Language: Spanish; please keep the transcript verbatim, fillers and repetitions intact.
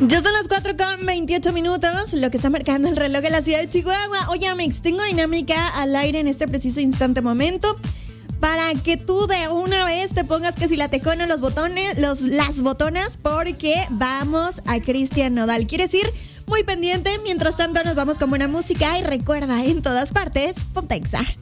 Ya son las cuatro con veintiocho minutos, lo que está marcando el reloj de la ciudad de Chihuahua. Oye, Amex, tengo dinámica al aire en este preciso instante momento para que tú de una vez te pongas que si la tejona, los botones, los, las botonas, porque vamos a Cristian Nodal. ¿Quieres ir? Muy pendiente. Mientras tanto, nos vamos con buena música y recuerda, en todas partes, Pontexa.